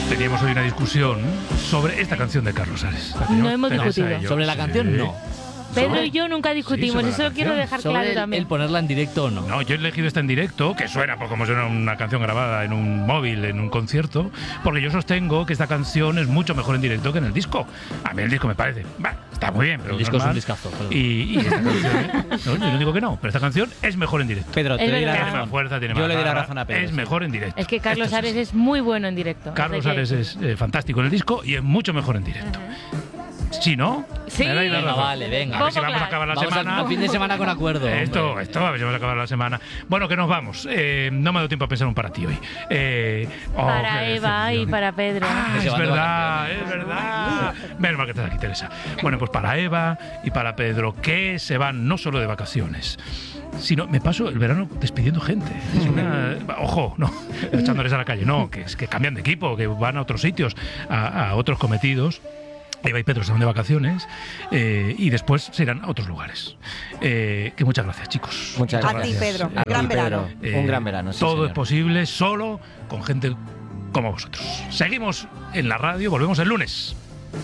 Teníamos hoy una discusión sobre esta canción de Carlos Ares. No hemos discutido. Sobre la canción, no. Pedro y yo nunca discutimos, sobre eso la lo quiero dejar Sobre claro también. el ponerla en directo o no. No, yo he elegido esta en directo, que suena pues, como suena una canción grabada en un móvil, en un concierto, porque yo sostengo que esta canción es mucho mejor en directo que en el disco. A mí el disco me parece, está muy bien, pero El disco es un discazo. Y esta canción, no, yo no digo que no, pero esta canción es mejor en directo. Pedro, te Es doy la verdad. Tiene más razón. fuerza, tiene Yo más le doy la garra, razón a Pedro. es sí. mejor en directo. Es que Carlos Esto es Ares así. es muy bueno en directo. Carlos Así que- Ares es fantástico en el disco y es mucho mejor en directo. ¿Sí, no? Sí. Me dais la Venga, razón. vale, venga. A ver si Poco vamos a claro. acabar la Vamos semana. a fin de semana con acuerdo. Esto, hombre. a ver si vamos a acabar la semana. Bueno, que nos vamos. No me ha dado tiempo a pensar un para ti hoy. Para qué Eva y decepción. para Pedro. Ah, Se es van de verdad, vacaciones. es verdad. Menos mal que estás aquí, Teresa. Bueno, pues para Eva y para Pedro, que se van no solo de vacaciones, sino me paso el verano despidiendo gente. Es una, ojo, no, echándoles a la calle, no, que es que cambian de equipo, que van a otros sitios, a otros cometidos. Eva y Pedro se van de vacaciones y después se irán a otros lugares. Que muchas gracias, chicos. Muchas A gracias. ti, Pedro. A Gran ti, Pedro. verano. Un gran verano. Sí, todo señor. es posible solo con gente como vosotros. Seguimos en la radio, volvemos el lunes.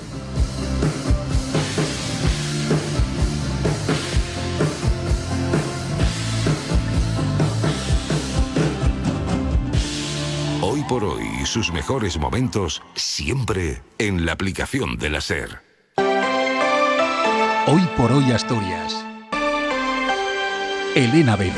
Hoy por hoy, sus mejores momentos siempre en la aplicación de la SER. Hoy por hoy Asturias. Elena Vélez.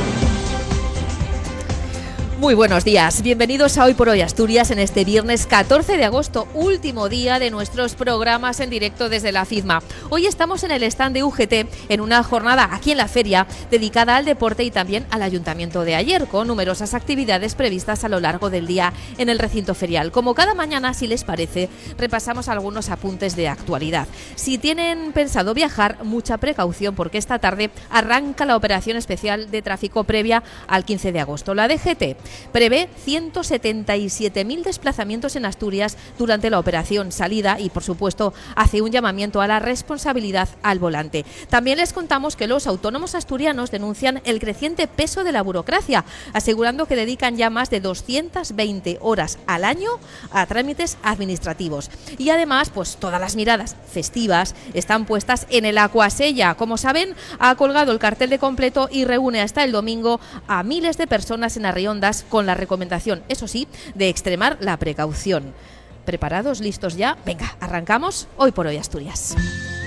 Muy buenos días, bienvenidos a Hoy por Hoy Asturias en este viernes 14 de agosto, último día de nuestros programas en directo desde la FIDMA. Hoy estamos en el stand de UGT en una jornada aquí en la feria dedicada al deporte y también al Ayuntamiento de Ayer, con numerosas actividades previstas a lo largo del día en el recinto ferial. Como cada mañana, si les parece, repasamos algunos apuntes de actualidad. Si tienen pensado viajar, mucha precaución porque esta tarde arranca la operación especial de tráfico previa al 15 de agosto. La DGT prevé 177.000 desplazamientos en Asturias durante la operación salida y, por supuesto, hace un llamamiento a la responsabilidad al volante. También les contamos que los autónomos asturianos denuncian el creciente peso de la burocracia, asegurando que dedican ya más de 220 horas al año a trámites administrativos. Y además, pues todas las miradas festivas están puestas en el Aquasella. Como saben, ha colgado el cartel de completo y reúne hasta el domingo a miles de personas en Arriondas con la recomendación, eso sí, de extremar la precaución. ¿Preparados? ¿Listos ya? Venga, arrancamos Hoy por Hoy Asturias.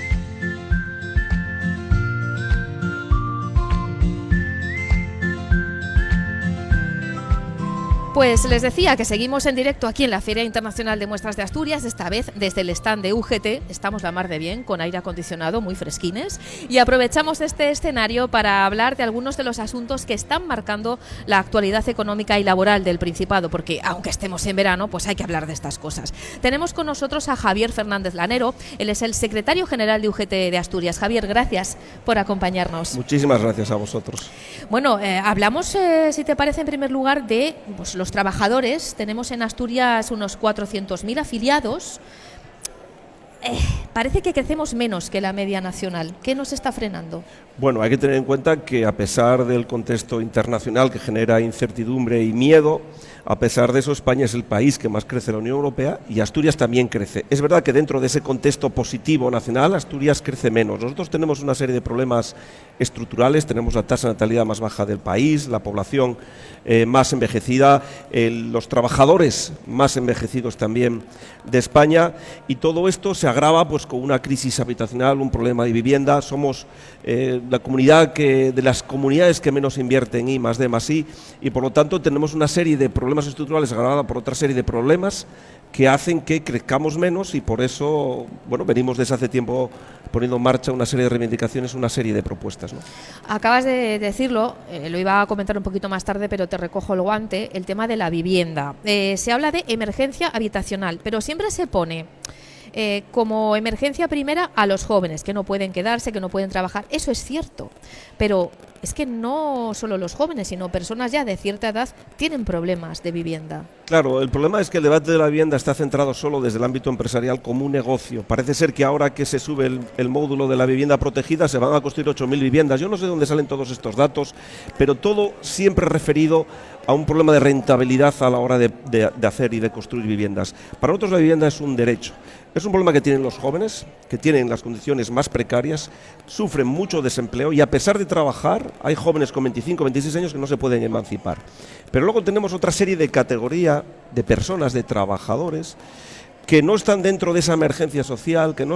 Pues les decía que seguimos en directo aquí en la Feria Internacional de Muestras de Asturias, esta vez desde el stand de UGT. Estamos la mar de bien, con aire acondicionado, muy fresquines, y aprovechamos este escenario para hablar de algunos de los asuntos que están marcando la actualidad económica y laboral del Principado, porque aunque estemos en verano, pues hay que hablar de estas cosas. Tenemos con nosotros a Javier Fernández Lanero, él es el secretario general de UGT de Asturias. Javier, gracias por acompañarnos. Muchísimas gracias a vosotros. Bueno, hablamos, si te parece, en primer lugar de pues, los trabajadores. Tenemos en Asturias unos 400.000 afiliados. Parece que crecemos menos que la media nacional. ¿Qué nos está frenando? Bueno, hay que tener en cuenta que a pesar del contexto internacional que genera incertidumbre y miedo, a pesar de eso España es el país que más crece en la Unión Europea y Asturias también crece. Es verdad que dentro de ese contexto positivo nacional, Asturias crece menos. Nosotros tenemos una serie de problemas estructurales, tenemos la tasa de natalidad más baja del país, la población más envejecida, los trabajadores más envejecidos también de España, y todo esto se agrava pues con una crisis habitacional, un problema de vivienda. Somos la comunidad de las comunidades que menos invierte en I+D+I, y por lo tanto tenemos una serie de problemas estructurales agravada por otra serie de problemas que hacen que crezcamos menos, y por eso, bueno, venimos desde hace tiempo poniendo en marcha una serie de reivindicaciones, una serie de propuestas, ¿no? Acabas de decirlo, lo iba a comentar un poquito más tarde, pero te recojo el guante, el tema de la vivienda. Se habla de emergencia habitacional, pero siempre se pone como emergencia primera a los jóvenes, que no pueden quedarse, que no pueden trabajar. Eso es cierto, pero es que no solo los jóvenes, sino personas ya de cierta edad tienen problemas de vivienda. Claro, el problema es que el debate de la vivienda está centrado solo desde el ámbito empresarial como un negocio. Parece ser que ahora que se sube el módulo de la vivienda protegida se van a construir 8.000 viviendas. Yo no sé de dónde salen todos estos datos, pero todo siempre referido a un problema de rentabilidad a la hora de hacer y de construir viviendas. Para nosotros la vivienda es un derecho. Es un problema que tienen los jóvenes, que tienen las condiciones más precarias, sufren mucho desempleo y a pesar de trabajar, hay jóvenes con 25, 26 años que no se pueden emancipar. Pero luego tenemos otra serie de categoría de personas, de trabajadores, que no están dentro de esa emergencia social, que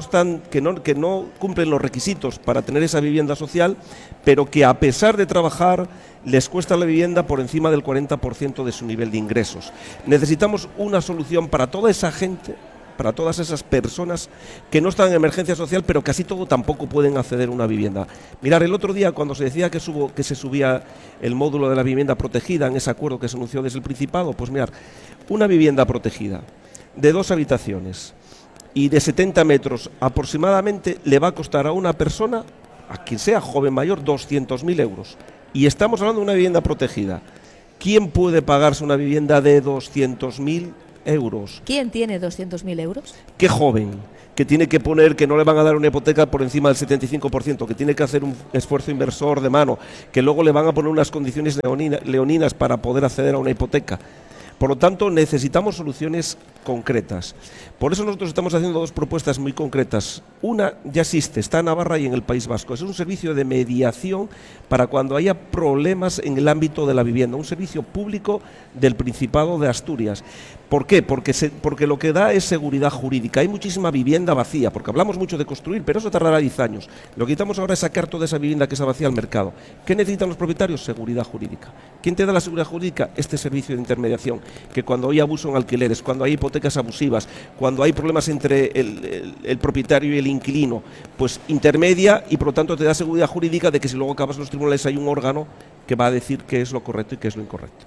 no cumplen los requisitos para tener esa vivienda social, pero que a pesar de trabajar les cuesta la vivienda por encima del 40% de su nivel de ingresos. Necesitamos una solución para toda esa gente, para todas esas personas que no están en emergencia social, pero casi todo tampoco pueden acceder a una vivienda. Mirar, el otro día cuando se decía que se subía el módulo de la vivienda protegida en ese acuerdo que se anunció desde el Principado, pues mirar, una vivienda protegida de 2 habitaciones y de 70 metros aproximadamente le va a costar a una persona, a quien sea joven mayor, 200.000 euros. Y estamos hablando de una vivienda protegida. ¿Quién puede pagarse una vivienda de 200.000 euros? ¿Quién tiene 200.000 euros? ¿Qué joven? Que tiene que poner que no le van a dar una hipoteca por encima del 75%, que tiene que hacer un esfuerzo inversor de mano, que luego le van a poner unas condiciones leoninas para poder acceder a una hipoteca. Por lo tanto, necesitamos soluciones concretas. Por eso nosotros estamos haciendo 2 propuestas muy concretas. Una ya existe, está en Navarra y en el País Vasco. Es un servicio de mediación para cuando haya problemas en el ámbito de la vivienda, un servicio público del Principado de Asturias. ¿Por qué? Porque lo que da es seguridad jurídica. Hay muchísima vivienda vacía, porque hablamos mucho de construir, pero eso tardará 10 años. Lo que necesitamos ahora es sacar toda esa vivienda que está vacía al mercado. ¿Qué necesitan los propietarios? Seguridad jurídica. ¿Quién te da la seguridad jurídica? Este servicio de intermediación, que cuando hay abuso en alquileres, cuando hay hipotecas abusivas, cuando hay problemas entre el propietario y el inquilino, pues intermedia y por lo tanto te da seguridad jurídica de que si luego acabas en los tribunales hay un órgano que va a decir qué es lo correcto y qué es lo incorrecto.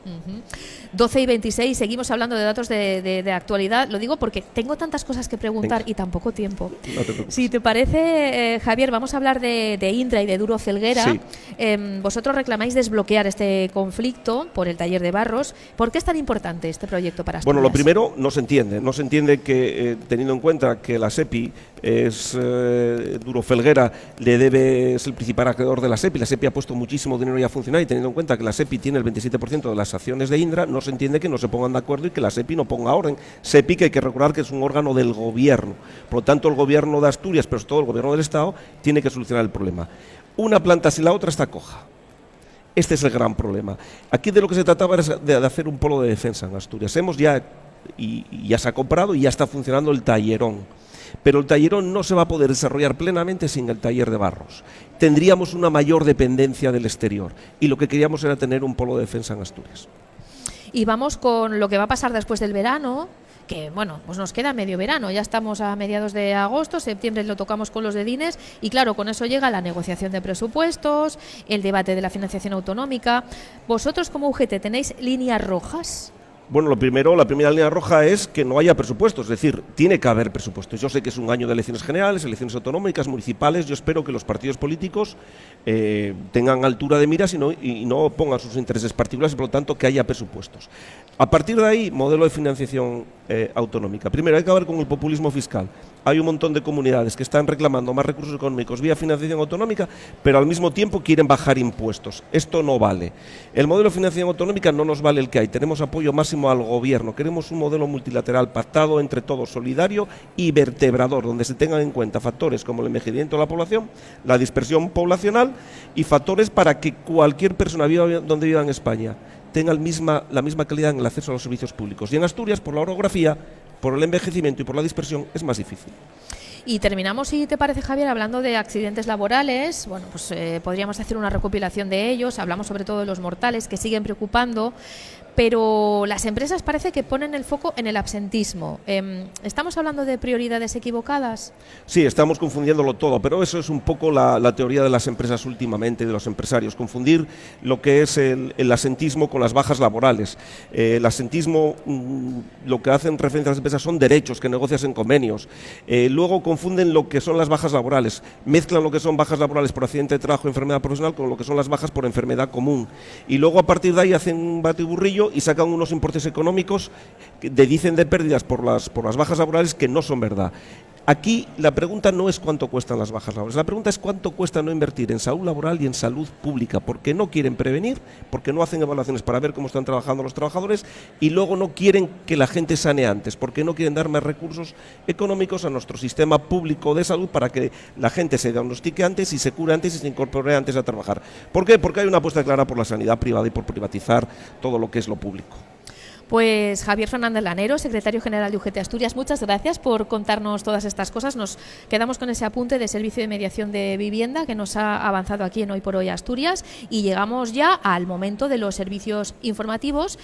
12 y 26, seguimos hablando de datos de actualidad. Lo digo porque tengo tantas cosas que preguntar. Venga. Y tan poco tiempo. No te preocupes. Si te parece, Javier, vamos a hablar de Indra y de Duro Felguera. Sí. Vosotros reclamáis desbloquear este conflicto por el taller de Barros. ¿Por qué es tan importante este proyecto para Asturias? Bueno, lo primero, no se entiende que teniendo en cuenta que la SEPI es Duro Felguera, es el principal acreedor de la SEPI. La SEPI ha puesto muchísimo dinero ya a funcionar y teniendo en cuenta que la SEPI tiene el 27% de las acciones de Indra, no se entiende que no se pongan de acuerdo y que la SEPI no ponga orden. SEPI, que hay que recordar que es un órgano del gobierno. Por lo tanto, el gobierno de Asturias, pero sobre todo el gobierno del Estado, tiene que solucionar el problema. Una planta si la otra está coja. Este es el gran problema. Aquí de lo que se trataba era de hacer un polo de defensa en Asturias. Ya se ha comprado y ya está funcionando el tallerón. Pero el tallerón no se va a poder desarrollar plenamente sin el taller de Barros. Tendríamos una mayor dependencia del exterior y lo que queríamos era tener un polo de defensa en Asturias. Y vamos con lo que va a pasar después del verano, que bueno, pues nos queda medio verano, ya estamos a mediados de agosto, septiembre lo tocamos con los dedines y claro, con eso llega la negociación de presupuestos, el debate de la financiación autonómica. ¿Vosotros como UGT tenéis líneas rojas? Bueno, la primera línea roja es que no haya presupuestos, es decir, tiene que haber presupuestos. Yo sé que es un año de elecciones generales, elecciones autonómicas, municipales. Yo espero que los partidos políticos tengan altura de miras y no pongan sus intereses particulares, por lo tanto, que haya presupuestos. A partir de ahí, modelo de financiación autonómica. Primero, hay que acabar con el populismo fiscal. Hay un montón de comunidades que están reclamando más recursos económicos vía financiación autonómica, pero al mismo tiempo quieren bajar impuestos. Esto no vale. El modelo de financiación autonómica no nos vale el que hay. Tenemos apoyo máximo al gobierno. Queremos un modelo multilateral pactado entre todos, solidario y vertebrador, donde se tengan en cuenta factores como el envejecimiento de la población, la dispersión poblacional y factores para que cualquier persona, viva donde viva en España, tenga la misma calidad en el acceso a los servicios públicos. Y en Asturias, por la orografía, por el envejecimiento y por la dispersión, es más difícil. Y terminamos, si te parece, Javier, hablando de accidentes laborales. Bueno, pues podríamos hacer una recopilación de ellos. Hablamos sobre todo de los mortales que siguen preocupando, pero las empresas parece que ponen el foco en el absentismo. ¿Estamos hablando de prioridades equivocadas? Sí, estamos confundiéndolo todo, pero eso es un poco la teoría de las empresas últimamente, de los empresarios, confundir lo que es el asentismo con las bajas laborales. El asentismo, lo que hacen referencia a las empresas son derechos que negocias en convenios. Luego confunden lo que son las bajas laborales, mezclan lo que son bajas laborales por accidente de trabajo o enfermedad profesional con lo que son las bajas por enfermedad común. Y luego a partir de ahí hacen un batiburrillo y sacan unos importes económicos que dicen de pérdidas por las bajas laborales que no son verdad. Aquí la pregunta no es cuánto cuestan las bajas laborales, la pregunta es cuánto cuesta no invertir en salud laboral y en salud pública, porque no quieren prevenir, porque no hacen evaluaciones para ver cómo están trabajando los trabajadores y luego no quieren que la gente sane antes, porque no quieren dar más recursos económicos a nuestro sistema público de salud para que la gente se diagnostique antes y se cure antes y se incorpore antes a trabajar. ¿Por qué? Porque hay una apuesta clara por la sanidad privada y por privatizar todo lo que es lo público. Pues Javier Fernández Lanero, secretario general de UGT Asturias, muchas gracias por contarnos todas estas cosas. Nos quedamos con ese apunte de Servicio de Mediación de Vivienda que nos ha avanzado aquí en Hoy por Hoy Asturias y llegamos ya al momento de los servicios informativos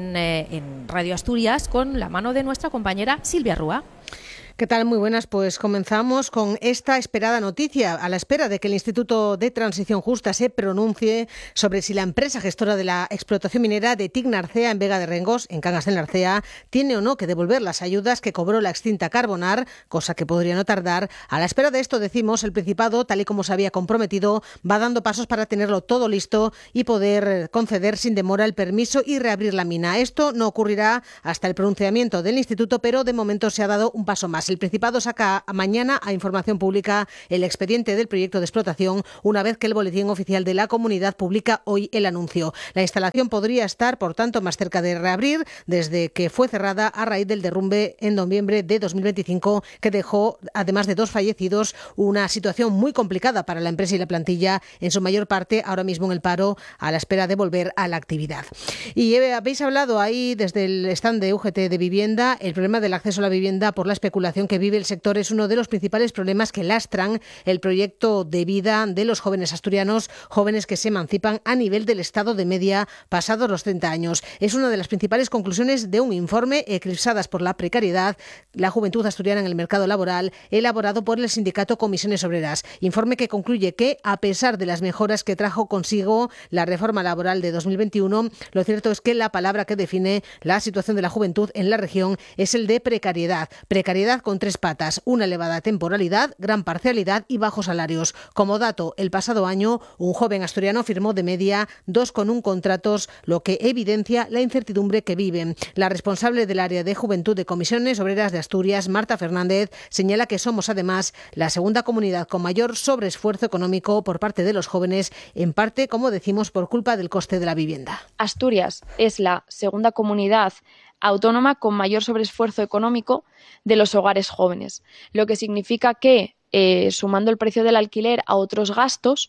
en Radio Asturias con la mano de nuestra compañera Silvia Rúa. ¿Qué tal? Muy buenas. Pues comenzamos con esta esperada noticia, a la espera de que el Instituto de Transición Justa se pronuncie sobre si la empresa gestora de la explotación minera de TIC Narcea en Vega de Rengós, en Cangas del Narcea, tiene o no que devolver las ayudas que cobró la extinta Carbonar, cosa que podría no tardar. A la espera de esto, decimos, el Principado, tal y como se había comprometido, va dando pasos para tenerlo todo listo y poder conceder sin demora el permiso y reabrir la mina. Esto no ocurrirá hasta el pronunciamiento del Instituto, pero de momento se ha dado un paso más. El Principado saca mañana a información pública el expediente del proyecto de explotación, una vez que el Boletín Oficial de la Comunidad publica hoy el anuncio. La instalación podría estar, por tanto, más cerca de reabrir desde que fue cerrada a raíz del derrumbe en noviembre de 2025, que dejó, además de 2 fallecidos, una situación muy complicada para la empresa y la plantilla, en su mayor parte ahora mismo en el paro, a la espera de volver a la actividad. Y habéis hablado ahí desde el stand de UGT de Vivienda, el problema del acceso a la vivienda por la especulación que vive el sector es uno de los principales problemas que lastran el proyecto de vida de los jóvenes asturianos, jóvenes que se emancipan a nivel del estado de media pasados los 30 años. Es una de las principales conclusiones de un informe, eclipsadas por la precariedad, la juventud asturiana en el mercado laboral, elaborado por el sindicato Comisiones Obreras. Informe que concluye que, a pesar de las mejoras que trajo consigo la reforma laboral de 2021, lo cierto es que la palabra que define la situación de la juventud en la región es el de precariedad. Precariedad con 3 patas: una elevada temporalidad, gran parcialidad y bajos salarios. Como dato, el pasado año un joven asturiano firmó de media 2,1 contratos, lo que evidencia la incertidumbre que viven. La responsable del área de juventud de Comisiones Obreras de Asturias, Marta Fernández, señala que somos además la segunda comunidad con mayor sobreesfuerzo económico por parte de los jóvenes, en parte, como decimos, por culpa del coste de la vivienda. Asturias es la segunda comunidad autónoma con mayor sobreesfuerzo económico de los hogares jóvenes, lo que significa que, sumando el precio del alquiler a otros gastos,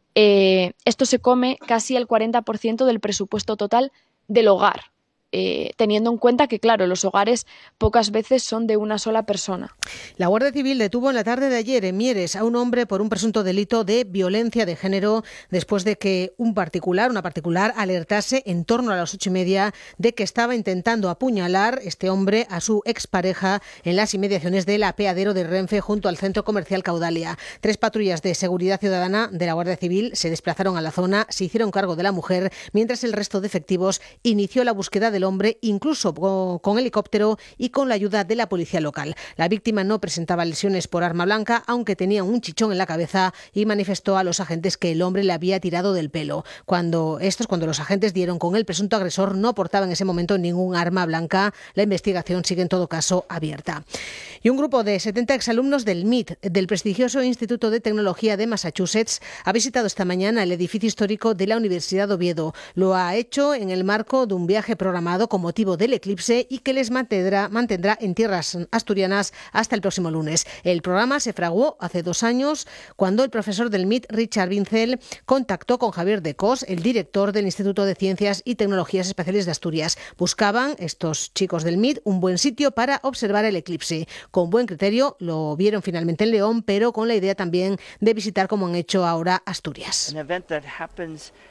esto se come casi el 40% del presupuesto total del hogar. Teniendo en cuenta que, claro, los hogares pocas veces son de una sola persona. La Guardia Civil detuvo en la tarde de ayer en Mieres a un hombre por un presunto delito de violencia de género después de que una particular alertase en torno a las 8:30 de que estaba intentando apuñalar este hombre a su expareja en las inmediaciones del apeadero de Renfe junto al centro comercial Caudalia. 3 patrullas de seguridad ciudadana de la Guardia Civil se desplazaron a la zona, se hicieron cargo de la mujer, mientras el resto de efectivos inició la búsqueda del hombre, incluso con helicóptero y con la ayuda de la policía local. La víctima no presentaba lesiones por arma blanca, aunque tenía un chichón en la cabeza, y manifestó a los agentes que el hombre le había tirado del pelo. Cuando los agentes dieron con el presunto agresor, no portaba en ese momento ningún arma blanca. La investigación sigue en todo caso abierta. Y un grupo de 70 exalumnos del MIT, del prestigioso Instituto de Tecnología de Massachusetts, ha visitado esta mañana el edificio histórico de la Universidad de Oviedo. Lo ha hecho en el marco de un viaje programado con motivo del eclipse y que les mantendrá en tierras asturianas hasta el próximo lunes. El programa se fraguó hace 2 años cuando el profesor del MIT, Richard Vincel, contactó con Javier de Cos, el director del Instituto de Ciencias y Tecnologías Espaciales de Asturias. Buscaban, estos chicos del MIT, un buen sitio para observar el eclipse. Con buen criterio lo vieron finalmente en León, pero con la idea también de visitar, como han hecho ahora, Asturias. An event that happens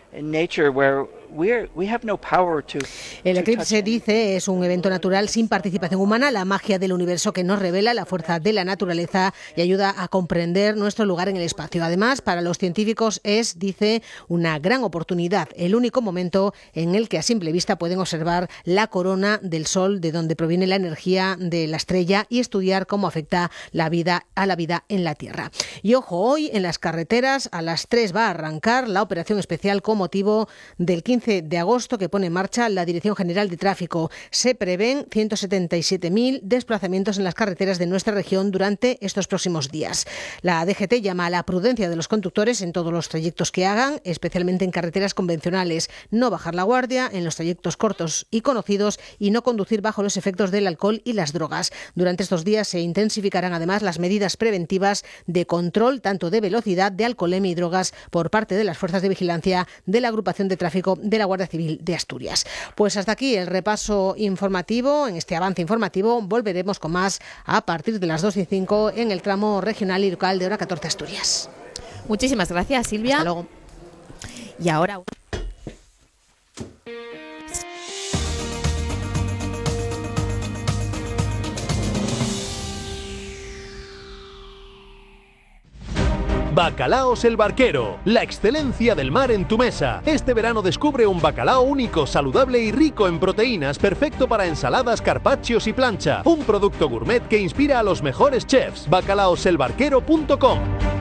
El eclipse, dice, es un evento natural sin participación humana, la magia del universo que nos revela la fuerza de la naturaleza y ayuda a comprender nuestro lugar en el espacio. Además, para los científicos es, dice, una gran oportunidad, el único momento en el que a simple vista pueden observar la corona del Sol, de donde proviene la energía de la estrella, y estudiar cómo afecta a la vida en la Tierra. Y ojo, hoy en las carreteras a las 3 va a arrancar la operación especial con motivo del 15 de agosto que pone en marcha la Dirección General de Tráfico. Se prevén 177.000 desplazamientos en las carreteras de nuestra región durante estos próximos días. La DGT llama a la prudencia de los conductores en todos los trayectos que hagan, especialmente en carreteras convencionales. No bajar la guardia en los trayectos cortos y conocidos y no conducir bajo los efectos del alcohol y las drogas. Durante estos días se intensificarán además las medidas preventivas de control tanto de velocidad, de alcoholemia y drogas por parte de las fuerzas de vigilancia de la Agrupación de Tráfico de la Guardia Civil de Asturias. Pues hasta aquí el repaso informativo. En este avance informativo volveremos con más a partir de las 2:05 en el tramo regional y local de Hora 14 Asturias. Muchísimas gracias, Silvia. Hasta luego. Y ahora... Bacalaos el Barquero, la excelencia del mar en tu mesa. Este verano descubre un bacalao único, saludable y rico en proteínas, perfecto para ensaladas, carpaccios y plancha. Un producto gourmet que inspira a los mejores chefs. Bacalaoselbarquero.com.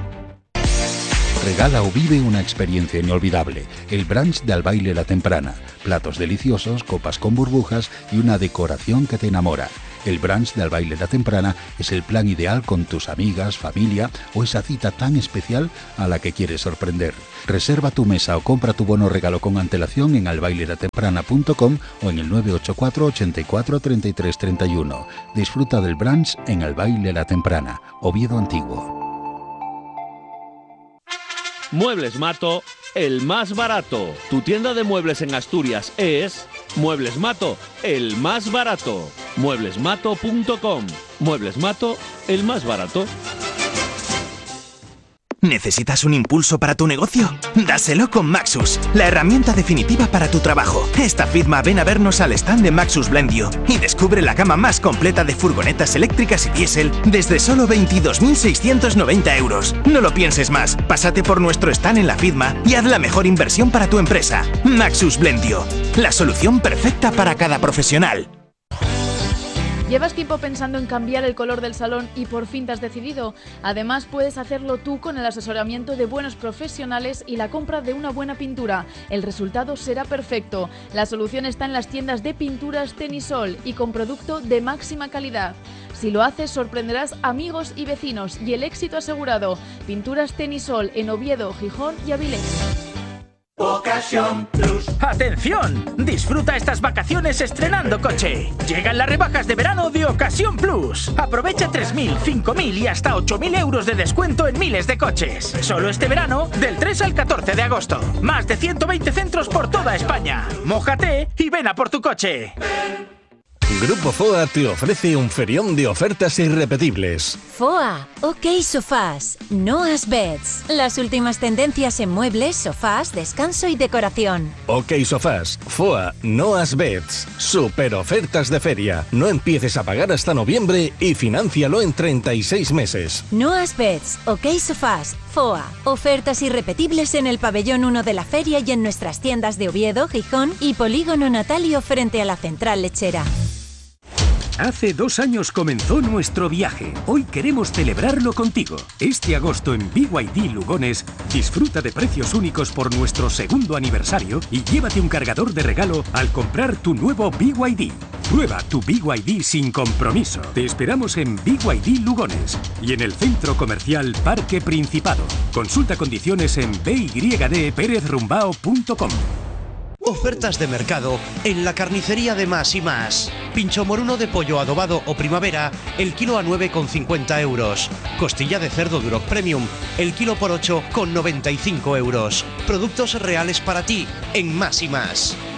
Regala o vive una experiencia inolvidable. El brunch de Al Baile La Temprana. Platos deliciosos, copas con burbujas y una decoración que te enamora. El brunch de Al Baile La Temprana es el plan ideal con tus amigas, familia o esa cita tan especial a la que quieres sorprender. Reserva tu mesa o compra tu bono regalo con antelación en albailelatemprana.com o en el 984 84 33 31. Disfruta del brunch en Al Baile La Temprana, Oviedo Antiguo. Muebles Mato, el más barato. Tu tienda de muebles en Asturias es Muebles Mato, el más barato. Mueblesmato.com. Muebles Mato, el más barato. ¿Necesitas un impulso para tu negocio? Dáselo con Maxus, la herramienta definitiva para tu trabajo. Esta FIDMA ven a vernos al stand de Maxus Blendio y descubre la gama más completa de furgonetas eléctricas y diésel desde solo 22.690 euros. No lo pienses más, pásate por nuestro stand en la FIDMA y haz la mejor inversión para tu empresa. Maxus Blendio, la solución perfecta para cada profesional. ¿Llevas tiempo pensando en cambiar el color del salón y por fin te has decidido? Además, puedes hacerlo tú con el asesoramiento de buenos profesionales y la compra de una buena pintura. El resultado será perfecto. La solución está en las tiendas de pinturas Tenisol y con producto de máxima calidad. Si lo haces, sorprenderás amigos y vecinos y el éxito asegurado. Pinturas Tenisol en Oviedo, Gijón y Avilés. Ocasión Plus. ¡Atención! Disfruta estas vacaciones estrenando coche. Llegan las rebajas de verano de Ocasión Plus. Aprovecha 3.000, 5.000 y hasta 8.000 euros de descuento en miles de coches. Solo este verano, del 3 al 14 de agosto. Más de 120 centros por toda España. Mójate y ven a por tu coche. Grupo FOA te ofrece un ferión de ofertas irrepetibles. FOA, OK Sofás, Noah's Beds. Las últimas tendencias en muebles, sofás, descanso y decoración. OK Sofás, FOA, Noah's Beds. Super ofertas de feria. No empieces a pagar hasta noviembre y financialo en 36 meses. Noah's Beds, OK Sofás, FOA. Ofertas irrepetibles en el pabellón 1 de la feria y en nuestras tiendas de Oviedo, Gijón y Polígono Natalio frente a la central lechera. Hace 2 años comenzó nuestro viaje. Hoy queremos celebrarlo contigo. Este agosto en BYD Lugones, disfruta de precios únicos por nuestro 2º aniversario y llévate un cargador de regalo al comprar tu nuevo BYD. Prueba tu BYD sin compromiso. Te esperamos en BYD Lugones y en el Centro Comercial Parque Principado. Consulta condiciones en byddperezrumbao.com. Ofertas de mercado en la carnicería de Más y Más. Pincho moruno de pollo adobado o primavera, el kilo a 9,50 euros. Costilla de cerdo Duroc Premium, el kilo por 8,95 euros. Productos reales para ti en Más y Más.